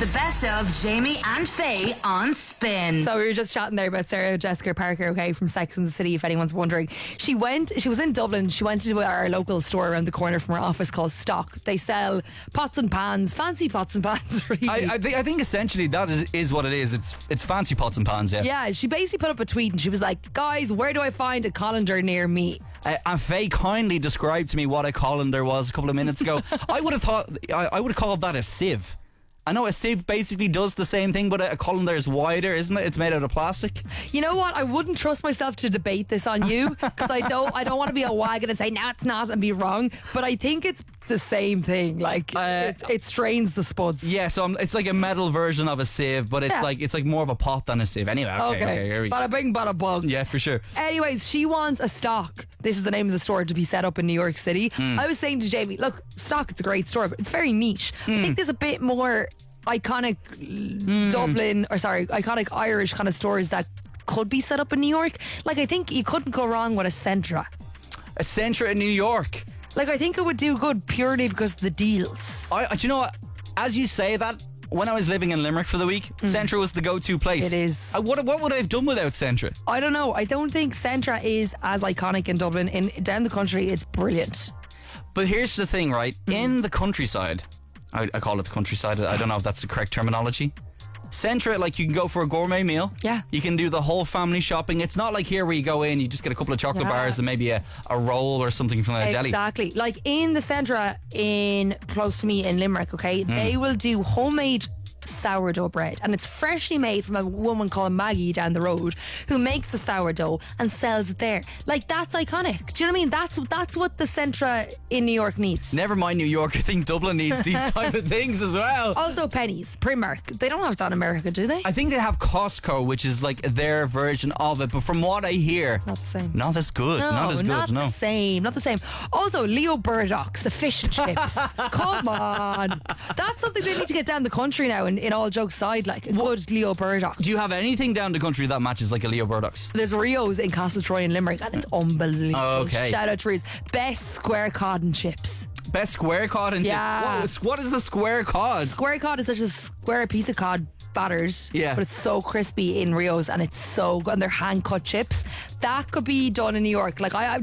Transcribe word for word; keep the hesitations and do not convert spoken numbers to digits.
the best of Jamie and Faye on Spin. So we were just chatting there about Sarah Jessica Parker, okay, from Sex and the City, if anyone's wondering. She went, she was in Dublin, she went to our local store around the corner from her office called Stock. They sell pots and pans, fancy pots and pans, really. I, I, think, I think essentially that is, is what it is. It's it's fancy pots and pans, yeah. Yeah, she basically put up a tweet and she was like, guys, where do I find a colander near me? Uh, and Faye kindly described to me what a colander was a couple of minutes ago. I would have thought, I, I would have called that a sieve. I know a sieve basically does the same thing, but a, a colander is wider, isn't it? It's made out of plastic. You know what? I wouldn't trust myself to debate this on you because I don't. I don't want to be a wagon and say no, it's not, and be wrong. But I think it's the same thing. Like Uh, it's, it strains the spuds. Yeah, so I'm, it's like a metal version of a sieve, but it's Yeah. like it's like more of a pot than a sieve. Anyway, okay, okay, Okay. here we go. Bada bing, bada bug. Yeah, for sure. Anyways, she wants a Stock. This is the name of the store to be set up in New York City. Hmm. I was saying to Jamie, look, Stock, it's a great store, but it's very niche. I think there's a bit more iconic Hmm. Dublin, or sorry, iconic Irish kind of stores that could be set up in New York. Like, I think you couldn't go wrong with a Centra. A Centra in New York. Like, I think it would do good purely because of the deals. I, do you know what? As you say that, when I was living in Limerick for the week, Centra was the go-to place. It is. I, what, what would I have done without Centra? I don't know. I don't think Centra is as iconic in Dublin. In down the country, it's brilliant. But here's the thing, right? In the countryside, I, I call it the countryside. I don't know if that's the correct terminology. Centra, like you can go for a gourmet meal. Yeah. You can do the whole family shopping. It's not like here where you go in, you just get a couple of chocolate Yeah. bars and maybe a, a roll or something from a deli. Exactly. Like in the Centra in close to me in Limerick, okay, they will do homemade sourdough bread, and it's freshly made from a woman called Maggie down the road who makes the sourdough and sells it there. Like, that's iconic. Do you know what I mean? That's that's what the Centra in New York needs. Never mind New York, I think Dublin needs these type of things as well. Also Pennies, Primark. They don't have that in America, do they? I think they have Costco, which is like their version of it, but from what I hear, Not the same. not as good. No, not as good, not no. the same. Not the same. Also, Leo Burdock's, the fish and chips. Come on. That's something they need to get down the country now, in, in all jokes aside, like a good Leo Burdock. Do you have anything down the country that matches like a Leo Burdock's? There's Rio's in Castletroy in Limerick, and it's unbelievable. Oh, okay. Shout out to Rio's. Best square cod and chips. Best square cod and Yeah. chips. What is, what is a square cod? Square cod is such a square piece of cod battered, Yeah. but it's so crispy in Rio's, and it's so good. And they're hand cut chips. That could be done in New York. Like I, I